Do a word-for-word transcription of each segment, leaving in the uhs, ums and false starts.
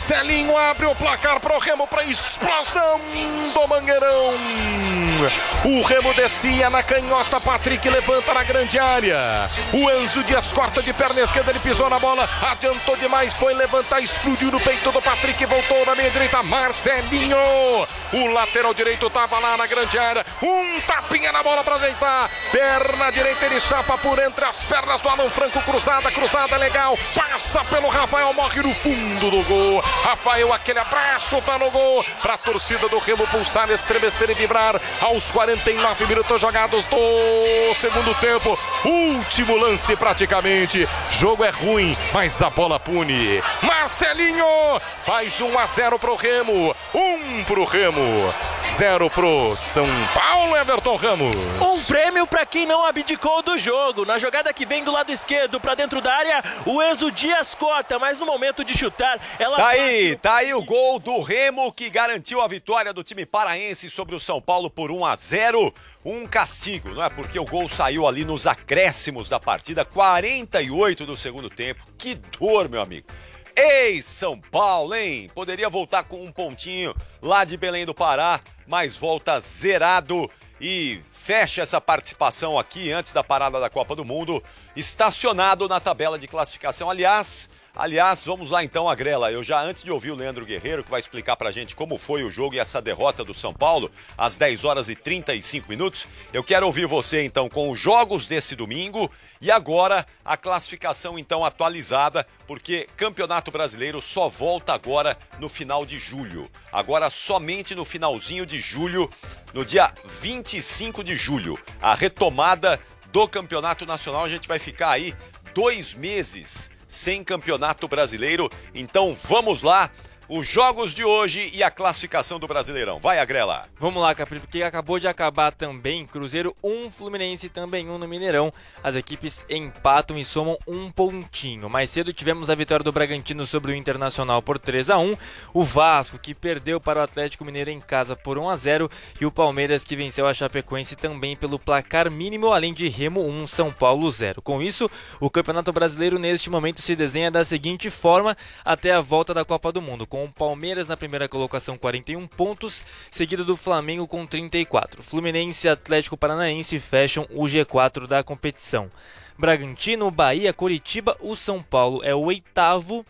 Marcelinho abre o placar pro Remo para explosão do Mangueirão. O Remo descia na canhota, Patrick levanta na grande área. O Enzo Dias corta de perna esquerda, ele pisou na bola, adiantou demais, foi levantar, explodiu no peito do Patrick, voltou na meia direita, Marcelinho. O lateral direito tava lá na grande área, um tapinha na bola para ajeitar. Perna direita, ele chapa por entre as pernas do Alan Franco, cruzada, cruzada legal, passa pelo Rafael, morre no fundo do gol. Rafael, aquele abraço, tá no gol, pra torcida do Remo pulsar, estremecer e vibrar aos quarenta e nove minutos jogados do segundo tempo. Último lance praticamente, jogo é ruim, mas a bola pune. Marcelinho faz um a zero pro Remo, um pro Remo, zero pro São Paulo. Everton Ramos. Um prêmio pra quem não abdicou do jogo. Na jogada que vem do lado esquerdo pra dentro da área, o Enzo Dias corta, mas no momento de chutar, ela... Tá aí, tá aí o gol do Remo que garantiu a vitória do time paraense sobre o São Paulo por um a zero. Um castigo, não é? Porque o gol saiu ali nos acréscimos da partida, quarenta e oito do segundo tempo. Que dor, meu amigo. Ei, São Paulo, hein? Poderia voltar com um pontinho lá de Belém do Pará, mas volta zerado e fecha essa participação aqui antes da parada da Copa do Mundo, estacionado na tabela de classificação. Aliás, aliás, vamos lá então, Agrela. Eu já, antes de ouvir o Leandro Guerreiro, que vai explicar pra gente como foi o jogo e essa derrota do São Paulo, às dez horas e trinta e cinco minutos, eu quero ouvir você então com os jogos desse domingo e agora a classificação então atualizada, porque Campeonato Brasileiro só volta agora no final de julho. Agora somente no finalzinho de julho, no dia vinte e cinco de julho, a retomada do Campeonato Nacional. A gente vai ficar aí dois meses sem Campeonato Brasileiro. Então vamos lá, os jogos de hoje e a classificação do Brasileirão. Vai, Agrela. Vamos lá, Capri, porque acabou de acabar também Cruzeiro um, Fluminense também um no Mineirão. As equipes empatam e somam um pontinho. Mais cedo tivemos a vitória do Bragantino sobre o Internacional por três a um. O Vasco, que perdeu para o Atlético Mineiro em casa por um a zero. E o Palmeiras, que venceu a Chapecoense também pelo placar mínimo, além de Remo um, São Paulo zero. Com isso, o Campeonato Brasileiro neste momento se desenha da seguinte forma até a volta da Copa do Mundo, com o Palmeiras na primeira colocação, quarenta e um pontos, seguido do Flamengo com trinta e quatro. Fluminense e Atlético Paranaense fecham o G quatro da competição. Bragantino, Bahia, Coritiba, o São Paulo é o oitavo.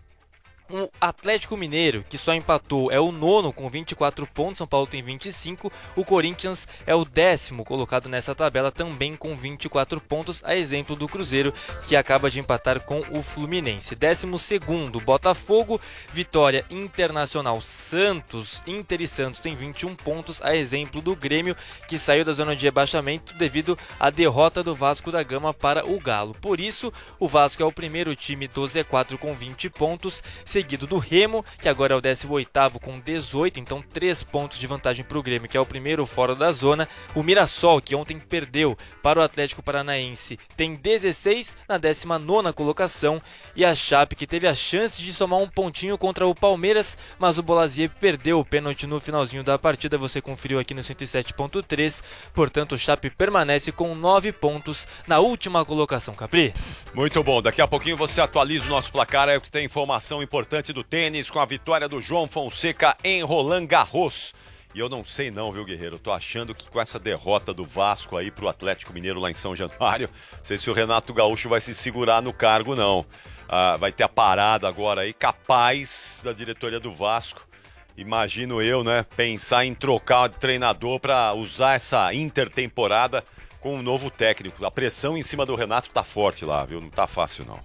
O Atlético Mineiro, que só empatou, é o nono com vinte e quatro pontos, São Paulo tem vinte e cinco. O Corinthians é o décimo colocado nessa tabela, também com vinte e quatro pontos, a exemplo do Cruzeiro, que acaba de empatar com o Fluminense. Décimo segundo, Botafogo, Vitória, Internacional, Santos, Inter e Santos tem vinte e um pontos, a exemplo do Grêmio, que saiu da zona de rebaixamento devido à derrota do Vasco da Gama para o Galo. Por isso, o Vasco é o primeiro time do Z quatro com vinte pontos, seguido do Remo, que agora é o décimo oitavo com dezoito, então três pontos de vantagem para o Grêmio, que é o primeiro fora da zona. O Mirassol, que ontem perdeu para o Atlético Paranaense, tem dezesseis na décima nona colocação, e a Chape, que teve a chance de somar um pontinho contra o Palmeiras, mas o Bolazier perdeu o pênalti no finalzinho da partida, você conferiu aqui no cento e sete ponto três, portanto o Chape permanece com nove pontos na última colocação, Capri. Muito bom, daqui a pouquinho você atualiza o nosso placar, é o que tem informação importante do tênis com a vitória do João Fonseca em Roland Garros. E eu não sei não, viu, Guerreiro? Eu tô achando que com essa derrota do Vasco aí pro Atlético Mineiro lá em São Januário, não sei se o Renato Gaúcho vai se segurar no cargo, não. Ah, vai ter a parada agora aí, capaz da diretoria do Vasco, imagino eu, né, pensar em trocar de treinador para usar essa intertemporada com um novo técnico. A pressão em cima do Renato tá forte lá, viu? Não tá fácil, não.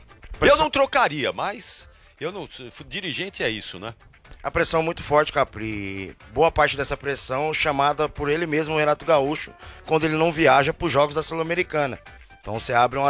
Eu não trocaria, mas... Eu não, dirigente é isso, né? A pressão é muito forte, Capri. Boa parte dessa pressão chamada por ele mesmo, o Renato Gaúcho, quando ele não viaja para os Jogos da Sul-Americana. Então você abre uma